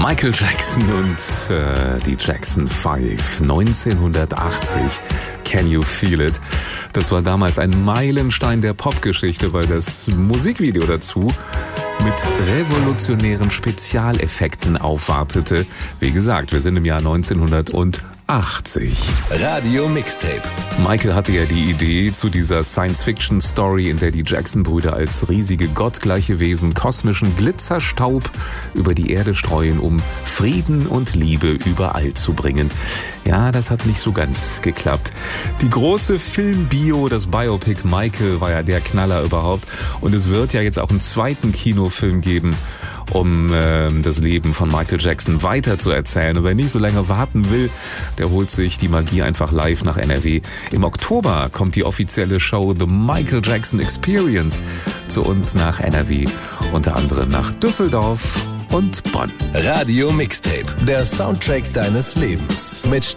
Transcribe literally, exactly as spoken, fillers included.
Michael Jackson und äh, die Jackson Five, neunzehnhundertachtzig, Can You Feel It? Das war damals ein Meilenstein der Popgeschichte, weil das Musikvideo dazu mit revolutionären Spezialeffekten aufwartete. Wie gesagt, wir sind im Jahr neunzehnhundertachtzig. Radio Mixtape. Michael hatte ja die Idee zu dieser Science-Fiction-Story, in der die Jackson-Brüder als riesige gottgleiche Wesen kosmischen Glitzerstaub über die Erde streuen, um Frieden und Liebe überall zu bringen. Ja, das hat nicht so ganz geklappt. Die große Filmbio, das Biopic Michael, war ja der Knaller überhaupt. Und es wird ja jetzt auch einen zweiten Kinofilm geben, um äh, das Leben von Michael Jackson weiter zu erzählen. Und wer nicht so lange warten will, der holt sich die Magie einfach live nach N R W. Im Oktober kommt die offizielle Show The Michael Jackson Experience zu uns nach N R W, unter anderem nach Düsseldorf und Bonn. Radio Mixtape, der Soundtrack deines Lebens mit